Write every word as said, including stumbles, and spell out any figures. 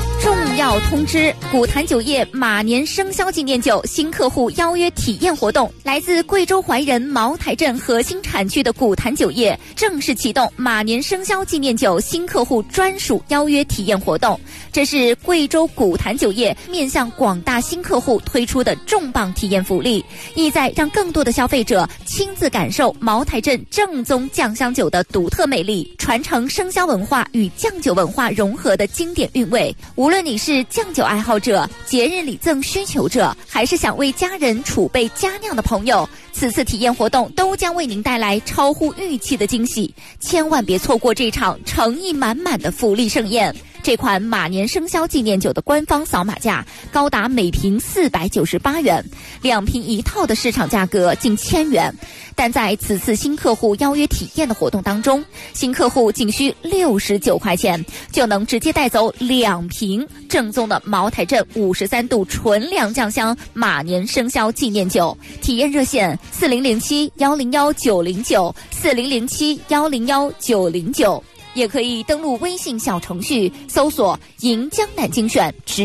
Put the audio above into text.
重要通知：古坛酒业马年生肖纪念酒新客户邀约体验活动，来自贵州怀仁茅台镇核心产区的古坛酒业正式启动马年生肖纪念酒新客户专属邀约体验活动。这是贵州古坛酒业面向广大新客户推出的重磅体验福利，意在让更多的消费者亲自感受茅台镇正宗酱香酒的独特魅力，传承生肖文化与酱酒文化融合的经典韵味。无论你是酱酒爱好者、节日礼赠需求者，还是想为家人储备佳酿的朋友，此次体验活动都将为您带来超乎预期的惊喜，千万别错过这场诚意满满的福利盛宴。这款马年生肖纪念酒的官方扫码价高达每瓶四百九十八元，两瓶一套的市场价格近千元。但在此次新客户邀约体验的活动当中，新客户仅需六十九块钱就能直接带走两瓶正宗的茅台镇五十三度纯粮酱香马年生肖纪念酒。体验热线四零零七幺零幺九零九四零零七幺零幺九零九，也可以登录微信小程序搜索“银江南精选”。